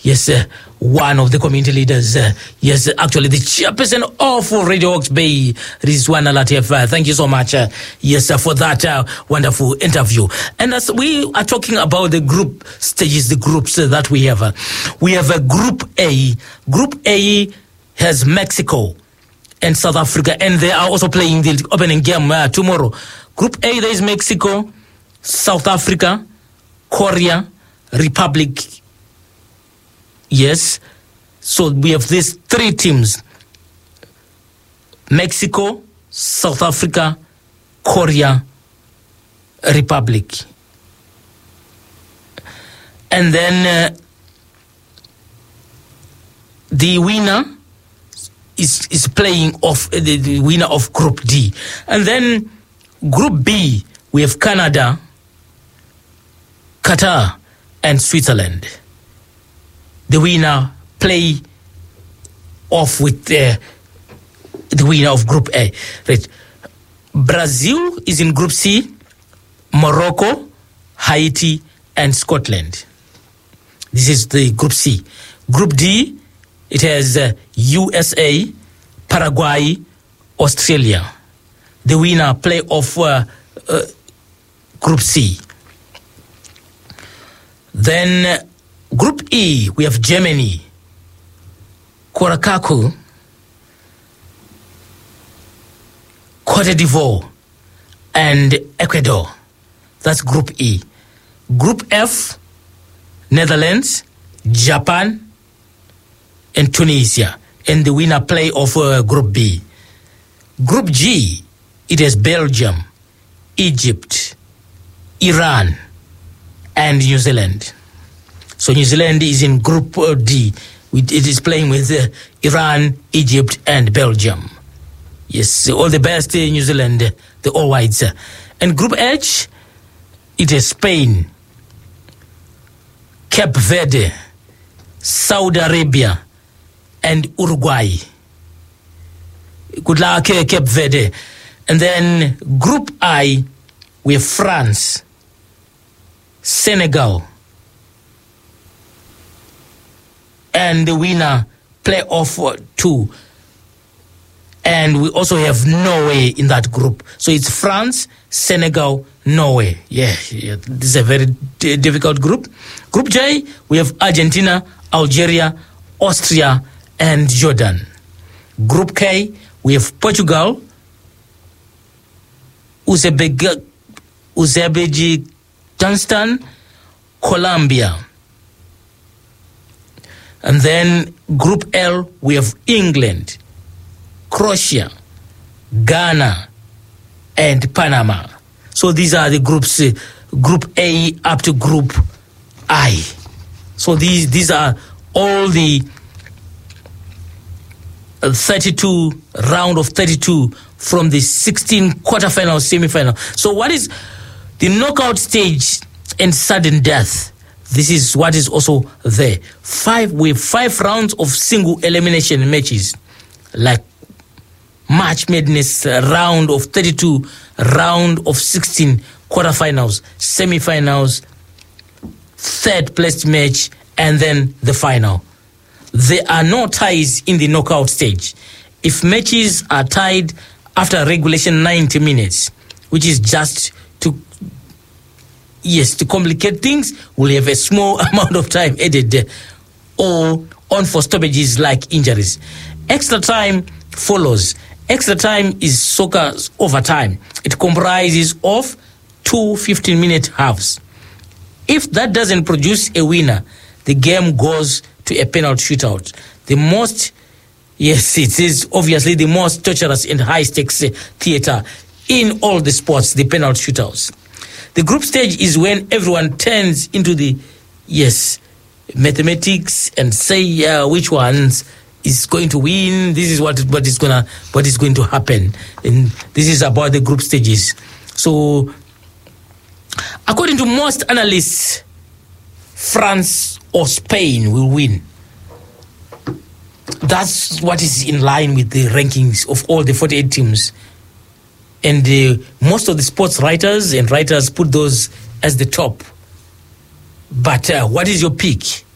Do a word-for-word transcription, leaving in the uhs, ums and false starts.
yes, uh, one of the community leaders, uh, yes, actually the chairperson of Radio Hawke's Bay, Rizwan Latif. Uh, thank you so much, uh, yes, uh, for that uh, wonderful interview. And as we are talking about the group stages, the groups uh, that we have, uh, we have a Group A. Group A has Mexico and South Africa, and they are also playing the opening game uh, tomorrow. Group A, there is Mexico, South Africa, Korea, Republic. Yes. So we have these three teams: Mexico, South Africa, Korea, Republic. And then uh, the winner is is playing off uh, the, the winner of Group D. And then Group B, we have Canada, Qatar, and Switzerland. The winner play off with uh, the winner of Group A. Right. Brazil is in Group C, Morocco, Haiti, and Scotland. This is the Group C. Group D, it has uh, U S A, Paraguay, Australia. The winner play off uh, uh, Group C. Then uh, Group E, we have Germany, Curacao, Cote d'Ivoire, and Ecuador. That's Group E. Group F, Netherlands, Japan, and Tunisia. And the winner play of uh, Group B. Group G, it has Belgium, Egypt, Iran, and New Zealand. So New Zealand is in Group D. It is playing with uh, Iran, Egypt, and Belgium. Yes, all the best in New Zealand, the all whites. And Group H, it is Spain, Cape Verde, Saudi Arabia, and Uruguay. Good luck, uh, Cape Verde. And then Group I, we have France, Senegal, and the winner play off uh, two. And we also have Norway in that group. So it's France, Senegal, Norway. Yeah, yeah, this is a very d- difficult group. Group J, we have Argentina, Algeria, Austria, and Jordan. Group K, we have Portugal, Uzbek- Uzbekistan, Colombia. And then Group L, we have England, Croatia, Ghana, and Panama. So these are the groups, uh, Group A up to Group I. So these these are all the uh, thirty-two, round of thirty-two from the sixteen quarterfinal, semi-final. So what is the knockout stage and sudden death? This is what is also there. Five with five rounds of single elimination matches, like March Madness uh, round of thirty-two, round of sixteen quarterfinals, semi-finals, third place match, and then the final. There are no ties in the knockout stage. If matches are tied after regulation ninety minutes, which is just to Yes, to complicate things, we'll have a small amount of time added or on for stoppages like injuries. Extra time follows. Extra time is soccer overtime. It comprises of two fifteen-minute halves. If that doesn't produce a winner, the game goes to a penalty shootout. The most, yes, it is obviously the most torturous and high-stakes theater in all the sports, the penalty shootouts. The group stage is when everyone turns into the, yes, mathematics and say uh, which ones is going to win. This is what what is gonna what is going to happen, and this is about the group stages. So, according to most analysts, France or Spain will win. That's what is in line with the rankings of all the forty-eight teams. And uh, most of the sports writers and writers put those as the top. But uh, what is your pick?